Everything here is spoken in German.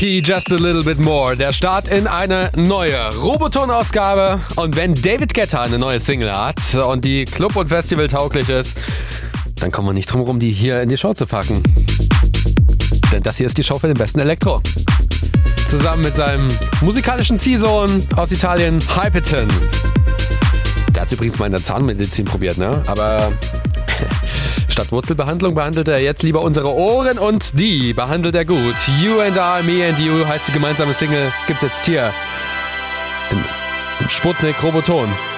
EP Just a Little Bit More. Der Start in eine neue Roboton-Ausgabe. Und wenn David Guetta eine neue Single hat und die Club- und Festival-tauglich ist, dann kommen wir nicht drum rum, die hier in die Show zu packen. Denn das hier ist die Show für den besten Elektro. Zusammen mit seinem musikalischen Ziehsohn aus Italien, Hypeten. Der hat übrigens mal in der Zahnmedizin probiert, ne? Aber statt Wurzelbehandlung behandelt er jetzt lieber unsere Ohren und die behandelt er gut. You and I, Me and You heißt die gemeinsame Single. Gibt jetzt hier im Sputnik Roboton.